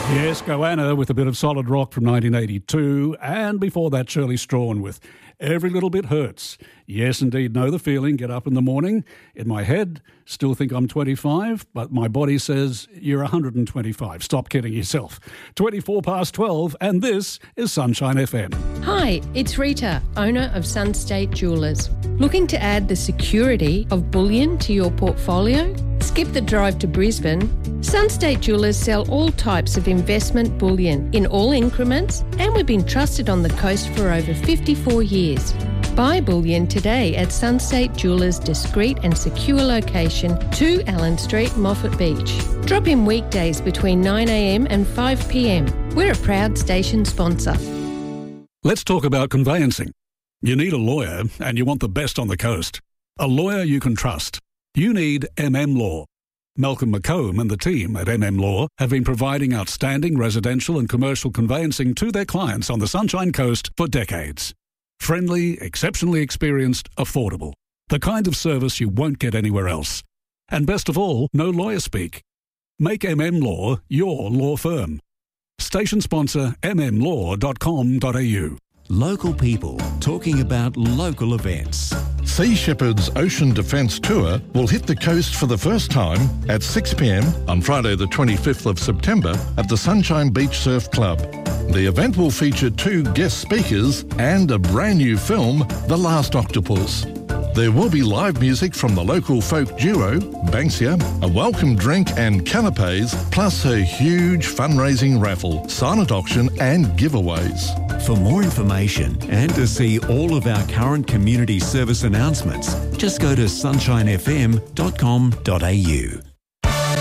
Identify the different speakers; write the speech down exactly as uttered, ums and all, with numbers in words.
Speaker 1: Yes, Goanna with a bit of solid rock from nineteen eighty-two, and before that Shirley Strawn with Every Little Bit Hurts. Yes, indeed, know the feeling. Get up in the morning. In my head, still think I'm twenty-five, but my body says you're one hundred twenty-five. Stop kidding yourself. twenty-four past twelve, and this is Sunshine F M.
Speaker 2: Hi, it's Rita, owner of Sunstate Jewellers. Looking to add the security of bullion to your portfolio? Skip the drive to Brisbane. Sunstate Jewellers sell all types of investment bullion in all increments, and we've been trusted on the coast for over fifty-four years. Buy bullion today at Sunstate Jewellers' discreet and secure location, two Allen Street, Moffat Beach. Drop in weekdays between nine a m and five p m. We're a proud station sponsor.
Speaker 1: Let's talk about conveyancing. You need a lawyer and you want the best on the coast. A lawyer you can trust. You need M M Law. Malcolm McComb and the team at M M Law have been providing outstanding residential and commercial conveyancing to their clients on the Sunshine Coast for decades. Friendly, exceptionally experienced, affordable. The kind of service you won't get anywhere else. And best of all, no lawyer speak. Make M M Law your law firm. Station sponsor m m law dot com dot a u.
Speaker 3: Local people talking about local events.
Speaker 4: Sea Shepherd's Ocean Defence Tour will hit the coast for the first time at six p m on Friday the twenty-fifth of September at the Sunshine Beach Surf Club. The event will feature two guest speakers and a brand new film, The Last Octopus. There will be live music from the local folk duo, Banksia, a welcome drink and canapes, plus a huge fundraising raffle, silent auction and giveaways.
Speaker 3: For more information and to see all of our current community service announcements, just go to sunshine f m dot com dot a u.